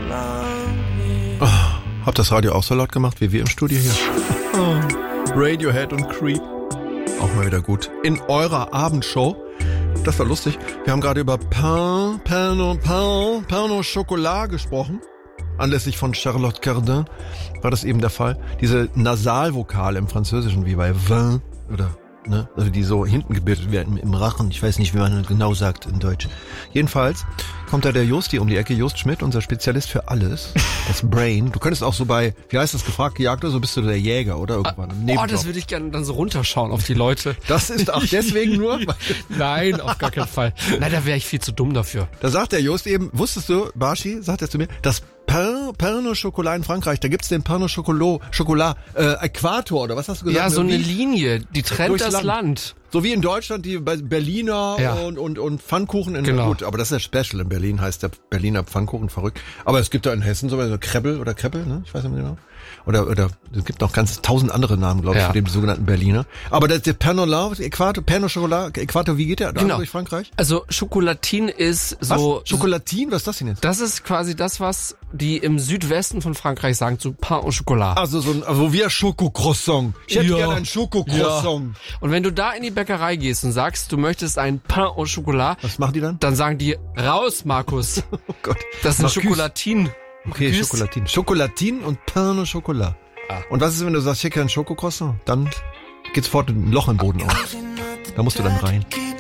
Habt das Radio auch so laut gemacht wie wir im Studio hier? Oh. Radiohead und Creep. Auch mal wieder gut. In eurer Abendshow. Das war lustig. Wir haben gerade über Pain au Chocolat gesprochen. Anlässlich von Charlotte Cardin war das eben der Fall. Diese Nasalvokale im Französischen, wie bei vin oder, ne, also die so hinten gebildet werden im Rachen. Ich weiß nicht, wie man genau sagt in Deutsch. Jedenfalls kommt da der Josti um die Ecke, Jost Schmidt, unser Spezialist für alles. Das Brain. Du könntest auch so bei, wie heißt das, gefragt, gejagt oder so, bist du der Jäger, oder? Irgendwann. Oh, das würde ich gerne dann so runterschauen auf die Leute. Das ist auch deswegen nur? Nein, auf gar keinen Fall. Nein, da wäre ich viel zu dumm dafür. Da sagt der Jost eben, wusstest du, Barschi, sagt er zu mir, das Pain au Chocolat in Frankreich, da gibt's den Pain au Chocolat, Äquator, oder was hast du gesagt? Ja, so eine Linie, die trennt das Land. So wie in Deutschland die Berliner und Pfannkuchen. Genau. Gut, aber das ist ja Special. In Berlin heißt der Berliner Pfannkuchen verrückt. Aber es gibt da in Hessen so Krebbel, ne? Ich weiß nicht mehr genau. Oder es gibt noch ganz 1000 andere Namen, glaube ich, für den sogenannten Berliner. Aber der Pain au Chocolat, Äquator, wie geht der da durch Frankreich? Also Chocolatin ist so... Was? Chocolatin? Was ist das denn jetzt? Das ist quasi das, was die im Südwesten von Frankreich sagen zu Pain au Chocolat. Also so wie ein Schokocroissant. Ich hätte gerne ein Schokocroissant. Ja. Und wenn du da in die Bäckerei gehst und sagst, du möchtest ein Pain au Chocolat... Was machen die dann? Dann sagen die, raus, Markus. Oh Gott. Das ist ein Chocolatin. Okay, Chocolatin. Chocolatin und Pain au Chocolat. Und was ist, wenn du sagst, hier kein Schokocroissant? Dann geht sofort ein Loch im Boden auf. Da musst du dann rein.